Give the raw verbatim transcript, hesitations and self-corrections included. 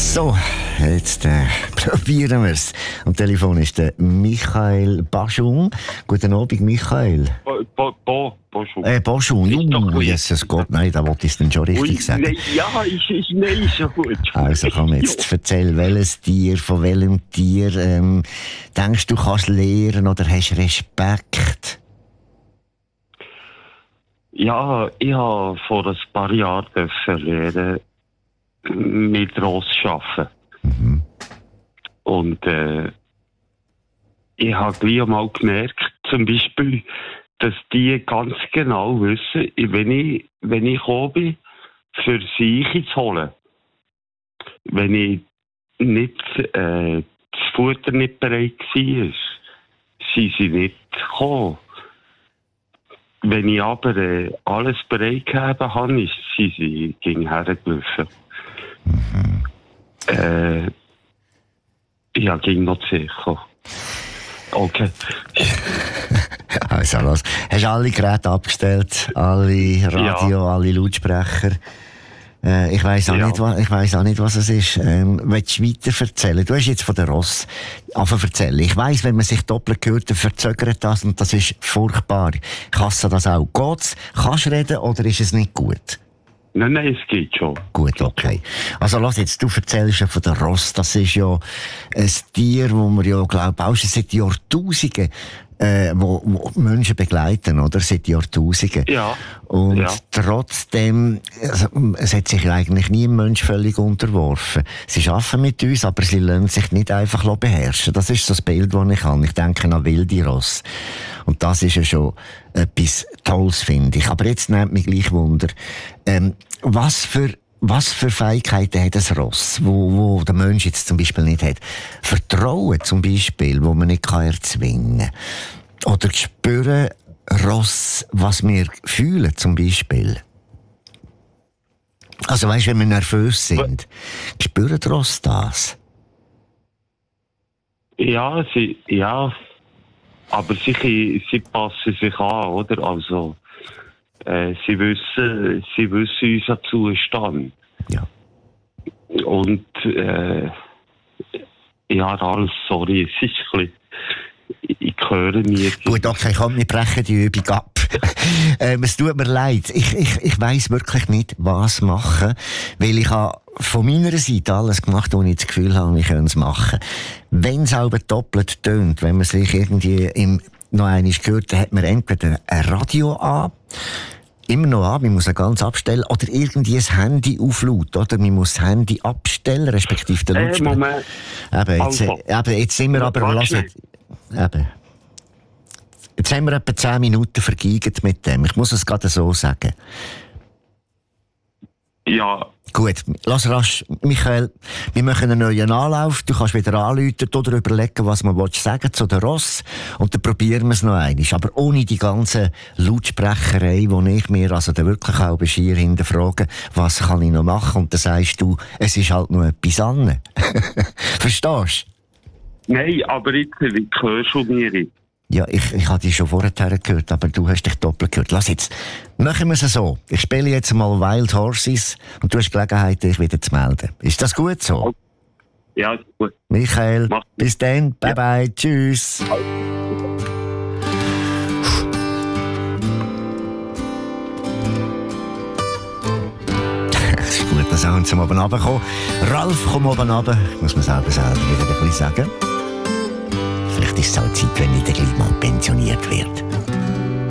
So, jetzt äh, probieren wir es. Am Telefon ist der Michael Baschung. Guten Abend, Michael. Bo, bo, bo, Boschung. Äh, Baschung. Uh, Jesus Gott, nein, da wollte ich es dann schon richtig Ui, sagen. Nein, ja, ist, ist, nein, ist schon gut. Also komm jetzt, erzähl, welches Tier, von welchem Tier ähm, denkst du, kannst lernen oder hast Respekt? Ja, ich habe vor ein paar Jahren lernen, mit Ross arbeiten. Mhm. Und äh, ich habe gleich einmal gemerkt, zum Beispiel, dass die ganz genau wissen, wenn ich, wenn ich gekommen bin, für sie zu holen. Wenn ich nicht, äh, das Futter nicht bereit war, sind sie nicht gekommen. Wenn ich aber äh, alles bereit gegeben habe, sind sie gegen hergelaufen. Mhm. Äh, ja, ging noch sicher. Okay. Also los. Hast du alle Geräte abgestellt? Alle Radio, ja. Alle Lautsprecher? Äh, ich weiss auch, ja. nicht, wa- ich weiss auch nicht, was es ist. Ähm, willst du weiter erzählen? Du hast jetzt von der Ross angefangen erzählen. Ich weiss, wenn man sich doppelt hört, dann verzögert das und das ist furchtbar. Kannst du das auch? Geht's? Kannst du reden oder ist es nicht gut? Nein, nein, es geht schon. Gut, okay. Also lass jetzt, du erzählst ja von der Ross. Das ist ja ein Tier, das wir ja, glaube ich, auch schon seit Jahrtausenden äh, wo, wo Menschen begleiten, oder? Seit Jahrtausenden. Ja. Und ja. trotzdem, also, es hat sich eigentlich nie ein Mensch völlig unterworfen. Sie arbeiten mit uns, aber sie lassen sich nicht einfach beherrschen. Das ist so das Bild, das ich habe. Ich denke an wilde Ross. Und das ist ja schon etwas Tolles, finde ich. Aber jetzt nimmt mich gleich Wunder, ähm, was für Was für Fähigkeiten hat ein Ross, wo, wo der Mensch jetzt zum Beispiel nicht hat? Vertrauen zum Beispiel, wo man nicht kann erzwingen kann. Oder spüren Ross, was wir fühlen zum Beispiel. Also weisst, wenn wir nervös sind, spüren Ross das? Ja, sie, ja, aber sie, sie passen sich an, oder? Also, äh, sie wissen, sie wissen unseren Zustand. Ja. Und, äh, ja, alles, sorry, es ist ein bisschen, ich höre mich. Gut, okay, komm, wir brechen die Übung ab. ähm, es tut mir leid. Ich, ich, ich weiss wirklich nicht, was machen, weil ich habe von meiner Seite alles gemacht, wo ich das Gefühl habe, wir können es machen. Wenn es aber doppelt tönt, wenn man sich irgendwie im, noch einmal gehört, dann hat man entweder ein Radio an, immer noch an, man muss es ganz abstellen, oder irgendwie ein Handy auf laut, oder? Man muss das Handy abstellen, respektive den Lautsprecher. Äh, Moment. Eben, jetzt, Also. eben, jetzt sind wir aber, lass nicht, eben. Jetzt haben wir etwa zehn Minuten vergeigt mit dem. Ich muss es gerade so sagen. Ja. Gut, lass rasch. Michael, wir machen einen neuen Anlauf. Du kannst wieder anrufen oder überlegen, was man sagen zu der Ross. Und dann probieren wir es noch einmal. Aber ohne die ganze Lautsprecherei, wo ich mir also dann wirklich auch schier hinterfrage, was kann ich noch machen? Und dann sagst du, es ist halt noch etwas an. Verstehst du? Nein, aber jetzt hörst du mir. Ja, ich, ich habe dich schon vorher gehört, aber du hast dich doppelt gehört. Lass jetzt, machen wir es so. Ich spiele jetzt mal Wild Horses und du hast Gelegenheit, dich wieder zu melden. Ist das gut so? Ja, ist gut. Michael, Mach. bis dann. Bye, ja. Bye. Tschüss. Das ist gut, dass auch zum oben runterkommen. Ralf, komm oben runter. Ich muss mir selber selber wieder ein bisschen sagen. Vielleicht ist es auch Zeit, wenn ich